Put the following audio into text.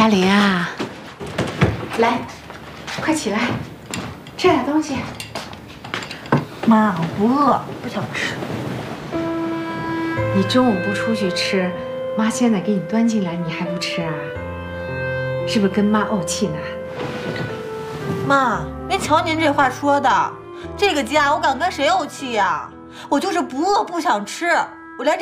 嘉玲啊，来，快起来，吃点东西。 妈，我不饿，不想吃。 你中午不出去吃，妈现在给你端进来，你还不吃啊？是不是跟妈怄气呢？ 妈，您瞧您这话说的，这个家我敢跟谁怄气呀？我就是不饿，不想吃。